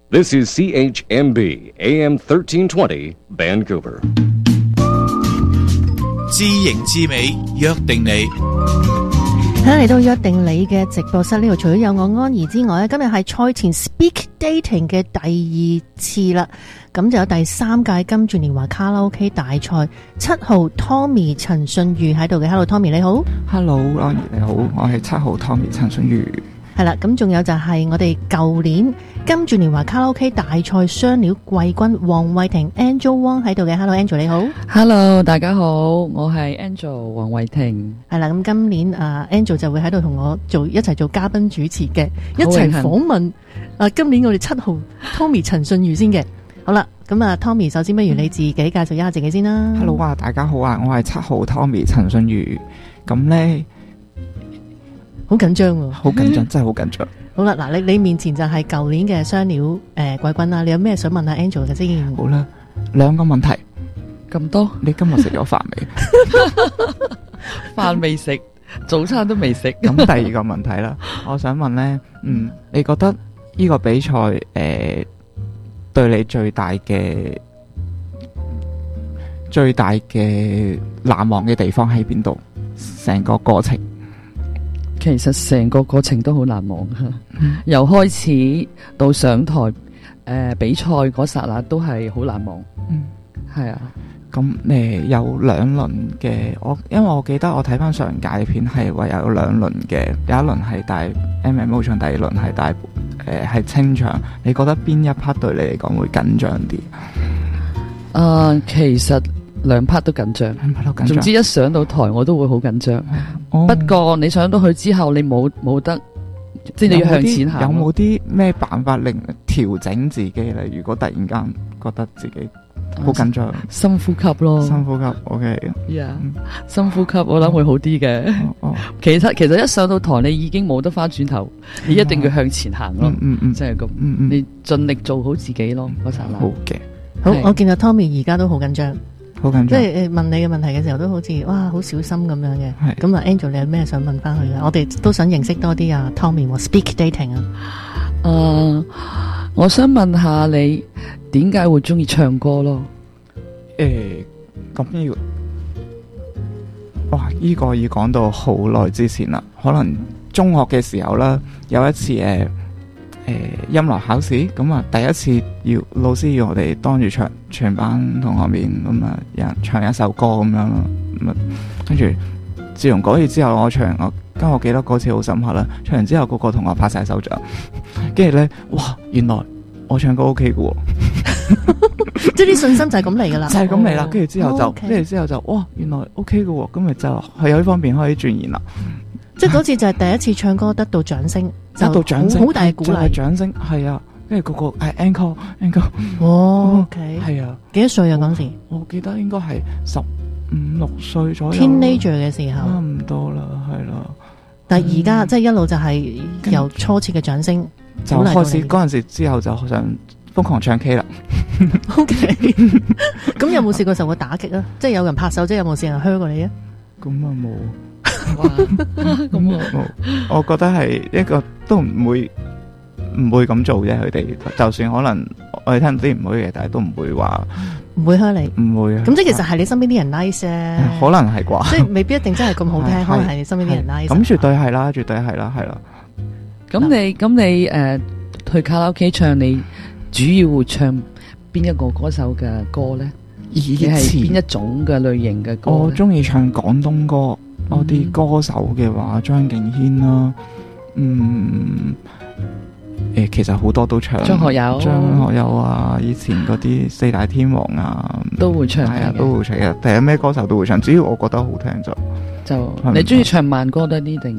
This is CHMB AM 1320 Vancouver。 知型知美，約定你。 嚟到約定你嘅直播室呢度，除咗有我安怡之外咧，今日係賽前 Speak Dating 嘅第二次啦。咁就有第3屆金鑽年華卡拉 OK 大賽7號 Tommy 陳信宇喺度嘅。Hello Tommy 你好。 Hello 安怡你好，我係7號 Tommy 陳信宇。 係啦，咁仲有就係我哋舊年金鑽年華卡拉 OK 大賽雙料季軍黃慧婷 Angel Wong 喺度嘅。Hello Angel 你好。 Hello 大家好，我係 Angel 黃慧婷。 係啦，咁今年Angel 就會喺度同我一齊做嘉賓主持嘅，一齊訪問今年我哋7號 Tommy 陳信宇先嘅。好啦，咁Tommy 首先不如你自己介紹一下自己先啦。 Hello 大家好啊，我係7號 Tommy 陳信宇。咁呢好緊張喎， 好緊張，真係好緊張。 好啦，嗱，你面前就係舊年嘅雙料季軍啦，你有咩想問下 Angel 嘅先？ 好啦，2個問題。 咁多？ 你今日食咗飯未？ 飯未食，早餐都未食。 咁第2個問題啦，我想問呢，你覺得呢個比賽對你最大嘅難忘嘅地方喺邊度？成個過程。 其實成個過程都好難忘，由開始到上台比賽嗰剎那都係好難忘。係啊。 咁有2輪嘅，因為我記得我睇翻上屆片係話有2輪嘅，有一輪係大 MMO 場，第2輪係大係清場。你覺得邊一 part 對你嚟講會緊張啲？ 其實2 part 都緊張，總之一上到台我都會好緊張。不過你上到去之後，你冇得，即係你要向前行。有冇啲咩辦法令調整自己咧？如果突然間覺得自己好緊張， 深呼吸咯。 深呼吸 ，OK。 深呼吸，我諗會好啲嘅。其實一上到台，你已經冇得翻轉頭，你一定要向前行咯。即係咁。你盡力做好自己咯，嗰剎那。 好嘅。 好，我見到 Tommy 而家都好緊張。 好緊張， 即係問你嘅問題嘅時候都好似哇好小心咁樣嘅。咁Angel 你有咩想問翻佢啊？我哋都想認識多啲Tommy 和 Speak Dating 啊。 我想問下你點解會中意唱歌咯？ 咁哇呢個要講到好耐之前啦，可能中學嘅時候啦，有一次音樂考試，咁第一次老師要我哋當住全班同學面咁有人唱一首歌咁樣咯，跟住自從嗰次之後我記得嗰次好深刻啦，唱完之後個同學拍晒手掌，跟住咧哇原來我唱歌 OK 嘅喎， 即係啲信心就係咁嚟噶啦， 就係咁嚟啦，跟住之後就哇原來 OK 嘅喎，咁咪就係有呢方面可以鑽研啦。 即係嗰次就係第一次唱歌得到掌聲， 好大嘅鼓勵，掌聲係啊，跟住個係 encore， OK 係啊， 幾多歲啊嗰時？ 我記得應該係15、16歲左右 ，teenager 嘅時候， 差唔多啦，係啦。 但係而家即係一路就係由初次嘅掌聲， 就開始嗰陣時之後就想瘋狂唱 K 啦。 OK， 咁有冇試過受過打擊啊？即係有人拍手，即係有冇試人噓過你啊？ 咁啊冇。咁我覺得係一個都唔會咁做啫。佢哋就算可能我哋聽到啲唔會嘅，但係都唔會話唔會噓你， 唔會啊。咁即係其實係你身邊啲人 nice 啫， 可能係啩， 即係未必一定真係咁好聽，可能係你身邊啲人 nice。 咁絕對係啦，絕對係啦，係啦。 咁你去卡拉 OK 唱，你主要會唱邊一個歌手嘅歌咧？你係邊一種嘅類型嘅歌？ 我中意唱廣東歌。我啲歌手嘅話，張敬軒啦，其實好多都唱。張學友啊，以前嗰啲4大天王啊， 都會唱， 係啊，都會唱嘅。第一咩歌手都會唱，只要我覺得好聽就。 你中意唱慢歌多啲定？